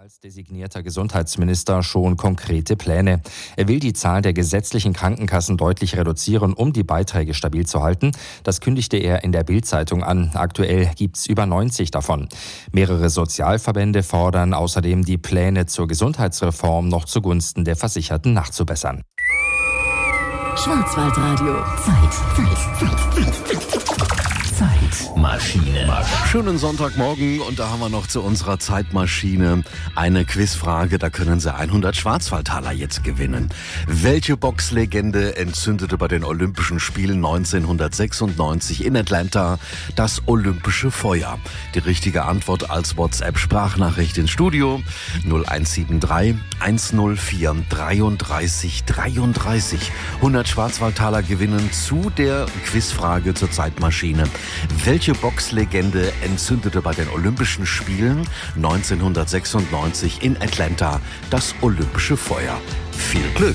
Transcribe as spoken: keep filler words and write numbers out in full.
Als designierter Gesundheitsminister schon konkrete Pläne. Er will die Zahl der gesetzlichen Krankenkassen deutlich reduzieren, um die Beiträge stabil zu halten. Das kündigte er in der Bild-Zeitung an. Aktuell gibt es über neunzig davon. Mehrere Sozialverbände fordern außerdem, die Pläne zur Gesundheitsreform noch zugunsten der Versicherten nachzubessern. Schwarzwaldradio. Zeit, Zeit, Zeit, Zeit. Zeitmaschine. Schönen Sonntagmorgen und da haben wir noch zu unserer Zeitmaschine eine Quizfrage. Da können Sie hundert Schwarzwaldtaler jetzt gewinnen. Welche Boxlegende entzündete bei den Olympischen Spielen neunzehnhundertsechsundneunzig in Atlanta das olympische Feuer? Die richtige Antwort als WhatsApp-Sprachnachricht ins Studio null eins sieben drei eins null vier dreiunddreißig dreiunddreißig. hundert Schwarzwaldtaler gewinnen zu der Quizfrage zur Zeitmaschine. Welche Boxlegende entzündete bei den Olympischen Spielen neunzehnhundertsechsundneunzig in Atlanta das olympische Feuer? Viel Glück!